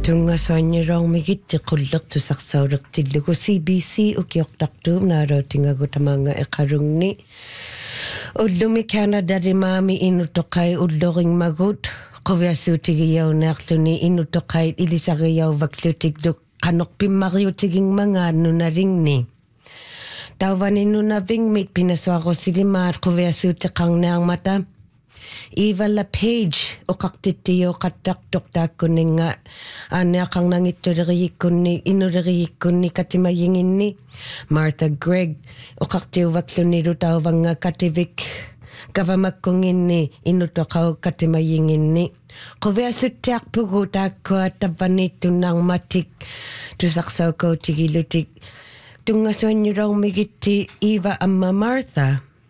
Tungassuannirong migitti qullertusarsaulерtillugu CBC ukiortartuum naalotingagu tamanga eqarungni ullumi Canada-rimaami inutoqai ulloringmagut quviassuutigiyaunnearluni inutoqai ilisariyauvaklutikduk qanorpimmariutigingmangaannunaringni tauvaninunavingmit pinasuarusilimaat quviassuutiqarniarmata Ivalla Page uqartittiyo qattaqtortaakkuninga aanniaqarnangittuleriyikkunni inuleriyikkunni katimayinginni Martha Gregg uqartiuvaklunilu tauvanga kativik kavamakkunginni inutoqau katimayinginni quviassuttiarpugu taakkua tavanniittunnaarmatik tusaqsaukoutigilutik tungassuannulormigitti Eva amma Martha.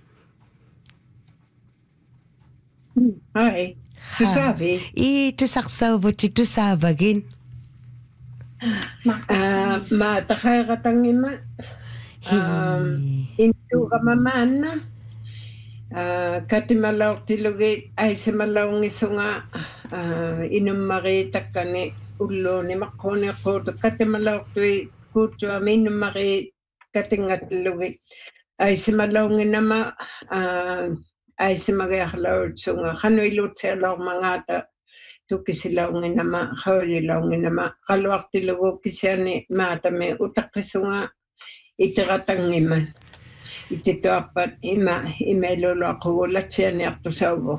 Hi, tusavi. Tusaqsauvuti tusavagin. Ma takharatangima. Intuqamamanna. Katimalaortilugi aisemalaungisunga inummari takkani ulluuni maqquniqquutu katimalaortui kuuttuami inummari katingatlugi aisemalaunginama aisimagayaqlautsunga qanuilutsealormangata tukisilaunginama qaulilaunginama qaluartilugu kisiani maatami utaqqissunga itiqatangiman itituarpat imailuluaqqugullatsianiartusauvu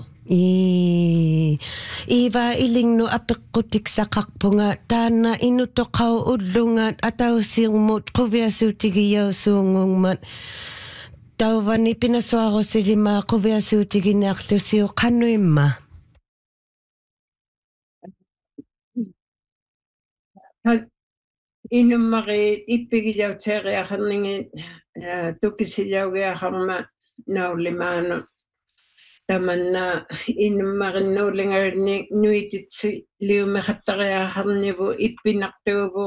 Iva ilingnu apeqqutiksaqarpunga taanna inutoqau ullungaat atausiurmut quviassuutigiyausuungungmat tauvani pinasuarusilimaa quviassuutiginearlusiu qanuimma inummari ippigiljauteriaqarningi tukisiljaugiaqarma naulimaanu tamanna inummarinnuulingarini nuititsi liumeqattariaqarnivu ippinartuuvu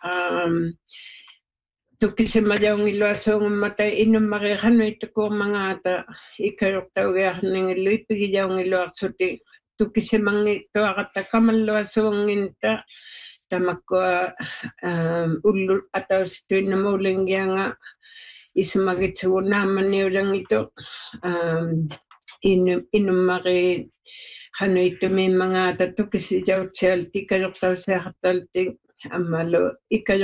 tukisimajaungilluassuungummata inummari qanuittukuurmangaata ikkajortaugiaqarningillu ippigiljauнгилluarsuti tukisimangi tuaqatta kamalluassuunginta tamakkua ullu atausituinnamuulingianga isumagitsugunnaammanniulangitu inummari qanuittumiimmangaata tukisijautsialti ikkajortausiaqartalti ammalu